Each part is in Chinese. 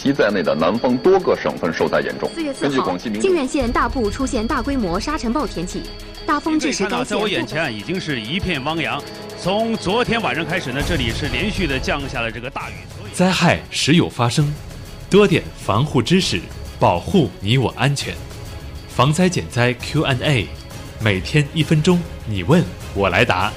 西在内的南方多个省份受灾严重。 4月4号，靖远县大部出现大规模沙尘暴天气，大风致使该县。 在我眼前已经是一片汪洋。从昨天晚上开始呢，这里是连续的降下了这个大雨。 灾害时有发生，多点防护知识，保护你我安全。防灾减灾 Q&A， 每天1分钟，你问我来答。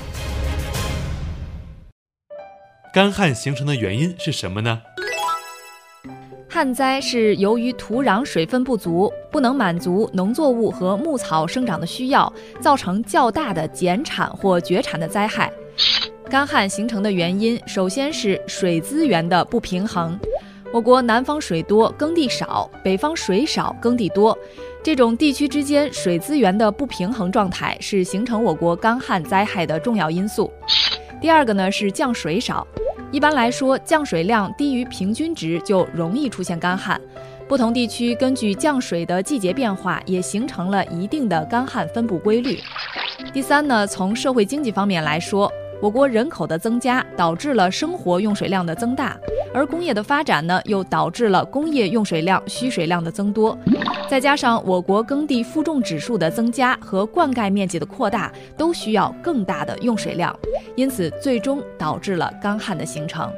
干旱形成的原因是什么呢？ 旱灾是由于土壤水分不足，不能满足农作物和牧草生长的需要，造成较大的减产或绝产的灾害。干旱形成的原因，首先是水资源的不平衡。我国南方水多，耕地少，北方水少，耕地多，这种地区之间水资源的不平衡状态是形成我国干旱灾害的重要因素。第二个呢是降水少，一般来说，降水量低于平均值就容易出现干旱。不同地区根据降水的季节变化，也形成了一定的干旱分布规律。第三呢，从社会经济方面来说，我国人口的增加导致了生活用水量的增大，而工业的发展呢，又导致了工业用水量、需水量的增多。再加上我国耕地负重指数的增加和灌溉面积的扩大，都需要更大的用水量，因此最终导致了干旱的形成。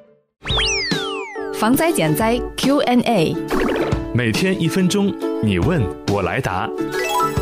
防灾减灾 Q&A， 每天1分钟，你问我来答。